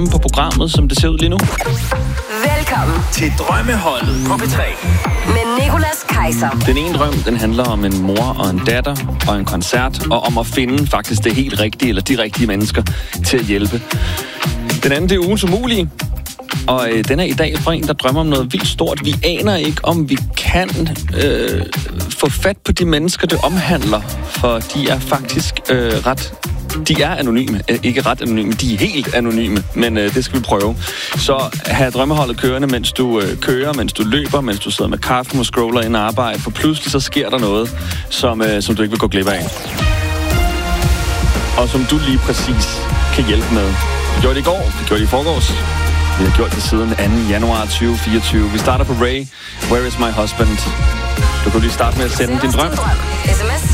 på programmet, som det ser ud lige nu. Velkommen til Drømmeholdet på P3 med Nicolas Kaiser. Den ene drøm, den handler om en mor og en datter og en koncert, og om at finde faktisk det helt rigtige, eller de rigtige mennesker til at hjælpe. Den anden, det er ugens umulige. Og den er i dag fra en, der drømmer om noget vildt stort. Vi aner ikke, om vi kan få fat på de mennesker, det omhandler. For de er faktisk de er anonyme. Ikke ret anonyme, de er helt anonyme. Men det skal vi prøve. Så have drømmeholdet kørende, mens du kører, mens du løber, mens du sidder med kaffen og scroller ind og arbejde. For pludselig så sker der noget, som du ikke vil gå glip af. Og som du lige præcis kan hjælpe med. Vi gjorde det i går, vi gjorde det i forgårs. Vi har gjort det siden 2. januar 2024. Vi starter på Ray, Where is my husband? Du kan lige starte med at sende din drøm.